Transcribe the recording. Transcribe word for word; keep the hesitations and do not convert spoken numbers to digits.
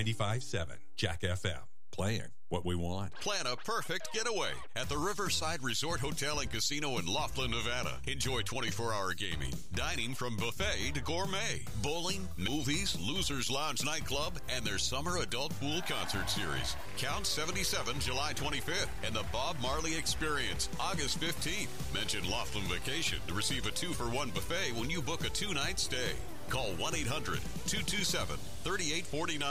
ninety-five point seven Jack F M. Playing what we want. Plan a perfect getaway at the Riverside Resort Hotel and Casino in Laughlin, Nevada. Enjoy twenty-four hour gaming, dining from buffet to gourmet, bowling, movies, Losers Lounge nightclub, and their summer adult pool concert series. Count seventy-seven July twenty-fifth and the Bob Marley Experience August fifteenth. Mention Laughlin Vacation to receive a two for one buffet when you book a two-night stay. Call one eight hundred two two seven three eight four nine.